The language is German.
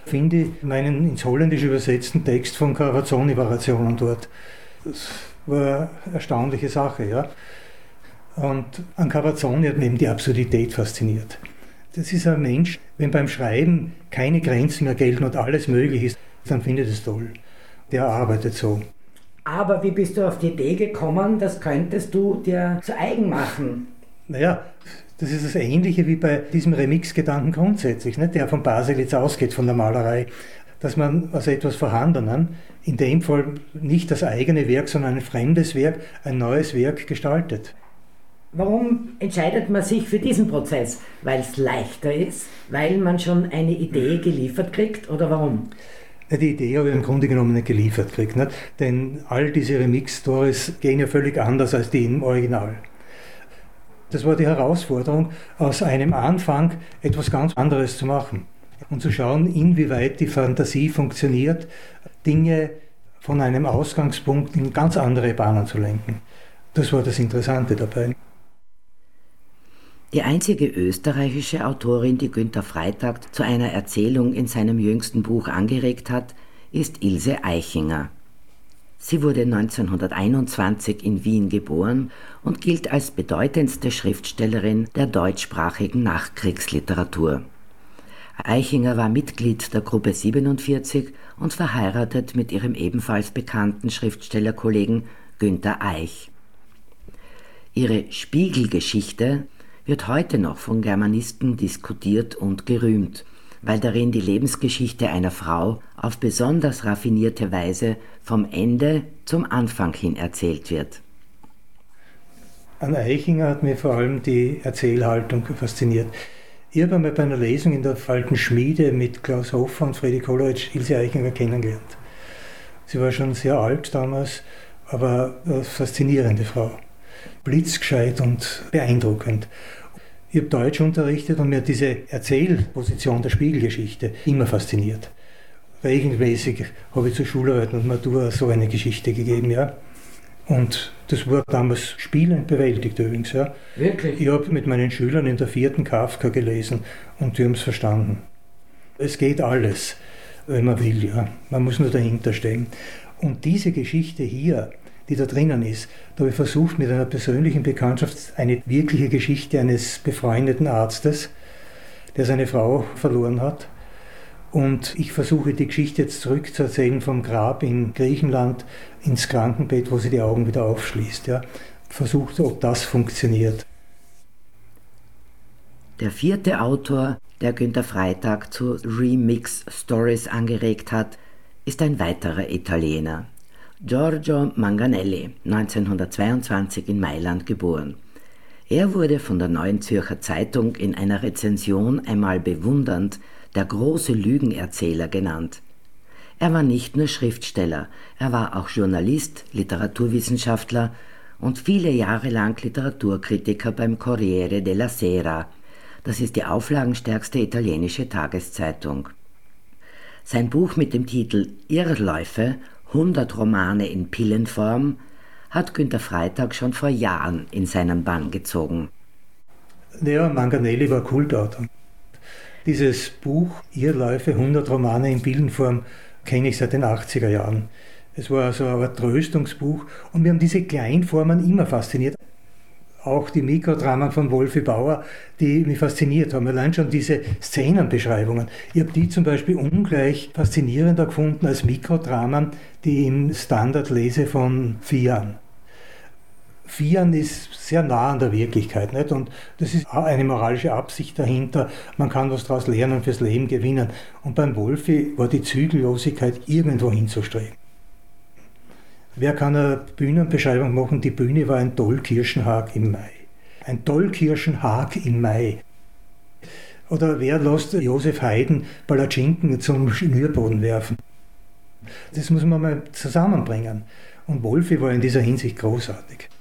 finde ich meinen ins Holländische übersetzten Text von Cavazzoni-Variationen dort. Das war eine erstaunliche Sache, ja. Und an Cavazzoni hat mir eben die Absurdität fasziniert. Das ist ein Mensch, wenn beim Schreiben keine Grenzen mehr gelten und alles möglich ist, dann finde ich das toll. Der arbeitet so. Aber wie bist du auf die Idee gekommen, das könntest du dir zu eigen machen? Naja, das ist das Ähnliche wie bei diesem Remix-Gedanken grundsätzlich, ne, der von Baselitz ausgeht, von der Malerei, dass man aus etwas Vorhandenen, in dem Fall nicht das eigene Werk, sondern ein fremdes Werk, ein neues Werk gestaltet. Warum entscheidet man sich für diesen Prozess? Weil es leichter ist, weil man schon eine Idee geliefert kriegt, oder warum? Die Idee habe ich im Grunde genommen nicht geliefert gekriegt, nicht? Denn all diese Remix-Stories gehen ja völlig anders als die im Original. Das war die Herausforderung, aus einem Anfang etwas ganz anderes zu machen und zu schauen, inwieweit die Fantasie funktioniert, Dinge von einem Ausgangspunkt in ganz andere Bahnen zu lenken. Das war das Interessante dabei. Die einzige österreichische Autorin, die Günter Freytag zu einer Erzählung in seinem jüngsten Buch angeregt hat, ist Ilse Aichinger. Sie wurde 1921 in Wien geboren und gilt als bedeutendste Schriftstellerin der deutschsprachigen Nachkriegsliteratur. Aichinger war Mitglied der Gruppe 47 und verheiratet mit ihrem ebenfalls bekannten Schriftstellerkollegen Günter Eich. Ihre Spiegelgeschichte wird heute noch von Germanisten diskutiert und gerühmt, weil darin die Lebensgeschichte einer Frau auf besonders raffinierte Weise vom Ende zum Anfang hin erzählt wird. An Aichinger hat mir vor allem die Erzählhaltung fasziniert. Ich habe einmal bei einer Lesung in der Alten Schmiede mit Klaus Hofer und Freddy Kollowitsch Ilse Aichinger kennengelernt. Sie war schon sehr alt damals, aber eine faszinierende Frau. Blitzgescheit und beeindruckend. Ich habe Deutsch unterrichtet und mir hat diese Erzählposition der Spiegelgeschichte immer fasziniert. Regelmäßig habe ich zur Schularbeit und Matura so eine Geschichte gegeben, ja. Und das wurde damals spielend bewältigt übrigens, ja. Wirklich? Ich habe mit meinen Schülern in der 4. Kafka gelesen und die haben es verstanden. Es geht alles, wenn man will, ja. Man muss nur dahinter stehen. Und diese Geschichte hier, die da drinnen ist, da habe ich versucht, mit einer persönlichen Bekanntschaft eine wirkliche Geschichte eines befreundeten Arztes, der seine Frau verloren hat. Und ich versuche die Geschichte jetzt zurückzuerzählen vom Grab in Griechenland ins Krankenbett, wo sie die Augen wieder aufschließt. Ja. Versucht, ob das funktioniert. Der 4. Autor, der Günter Freytag zu Remix-Stories angeregt hat, ist ein weiterer Italiener. Giorgio Manganelli, 1922 in Mailand geboren. Er wurde von der Neuen Zürcher Zeitung in einer Rezension einmal bewundernd der große Lügenerzähler genannt. Er war nicht nur Schriftsteller, er war auch Journalist, Literaturwissenschaftler und viele Jahre lang Literaturkritiker beim Corriere della Sera. Das ist die auflagenstärkste italienische Tageszeitung. Sein Buch mit dem Titel Irrläufe, 100 Romane in Pillenform, hat Günter Freytag schon vor Jahren in seinen Bann gezogen. Ja, Manganelli war Kultautor. Dieses Buch, Irrläufe, 100 Romane in Pillenform, kenne ich seit den 80er Jahren. Es war also ein Tröstungsbuch und mir haben diese Kleinformen immer fasziniert. Auch die Mikrodramen von Wolfi Bauer, die mich fasziniert haben. Allein schon diese Szenenbeschreibungen. Ich habe die zum Beispiel ungleich faszinierender gefunden als Mikrodramen, die ich im Standard lese von Vian. Vian ist sehr nah an der Wirklichkeit, nicht? Und das ist eine moralische Absicht dahinter. Man kann was daraus lernen und fürs Leben gewinnen. Und beim Wolfi war die Zügellosigkeit, irgendwo hinzustreben. Wer kann eine Bühnenbeschreibung machen? Die Bühne war ein Tollkirschenhag im Mai. Ein Tollkirschenhag im Mai. Oder wer lässt Josef Haydn Palatschinken zum Schnürboden werfen? Das muss man mal zusammenbringen. Und Wolfi war in dieser Hinsicht großartig.